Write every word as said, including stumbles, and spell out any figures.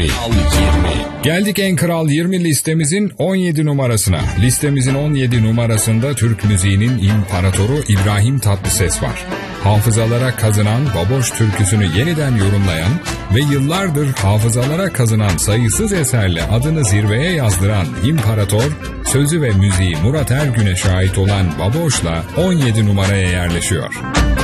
Geldik en kral yirmi listemizin on yedi numarasına. Listemizin on yedi numarasında Türk müziğinin imparatoru İbrahim Tatlıses var. Hafızalara kazınan Baboş türküsünü yeniden yorumlayan ve yıllardır hafızalara kazınan sayısız eserle adını zirveye yazdıran İmparator, sözü ve müziği Murat Ergün'e şahit olan Baboş'la on yedi numaraya yerleşiyor.